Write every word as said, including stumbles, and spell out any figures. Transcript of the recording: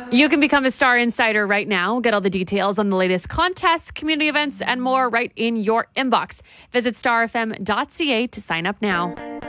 You can become a Star Insider right now. Get all the details on the latest contests, community events, and more right in your inbox. Visit star f m dot c a to sign up now.